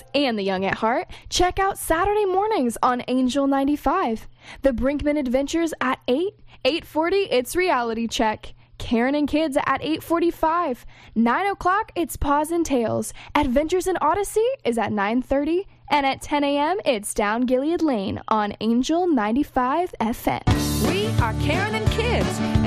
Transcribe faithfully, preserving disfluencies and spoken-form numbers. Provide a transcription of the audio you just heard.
and the young at heart, check out Saturday mornings on Angel ninety-five. The Brinkman Adventures at eight, eight forty, it's Reality Check. Karen and Kids at eight forty-five. nine o'clock, it's Paws and Tails. Adventures in Odyssey is at nine thirty. And at ten a.m., it's Down Gilead Lane on Angel ninety-five F M. We are Karen and Kids.